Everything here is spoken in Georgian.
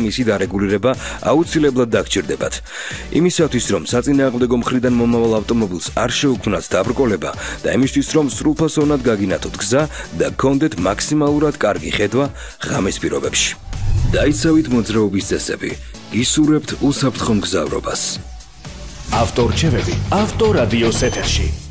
მისი დარეგულირება აუცილებლად დაგჭირდებათ. იმისათვის, რომ საწინააღმდეგო მხრიდან მომავალ ავტომობილს არ შეუქმნათ დაბრკოლება და იმისთვის, რომ სრულფასოვნად გაგინათოთ გზა და გქონდეთ მაქსიმალურად კარგი ხედვა ღამის პირობებში. დაიცავით მოძრაობის წესები, გისურვებთ უსაფრთხო მგზავრობას. ავტორჩევები ავტორადიოს ეთერში.